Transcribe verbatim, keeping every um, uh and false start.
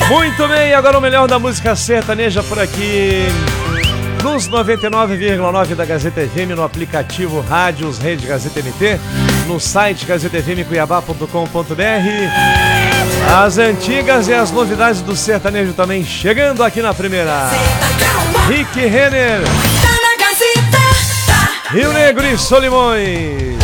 Muito bem, agora o melhor da música sertaneja por aqui nos noventa e nove vírgula nove da Gazeta F M, no aplicativo Rádios Rede Gazeta M T, no site gazeta f m cuiabá ponto com ponto b r. As antigas e as novidades do sertanejo também chegando aqui na primeira. Rick Renner, Rio Negro e Solimões.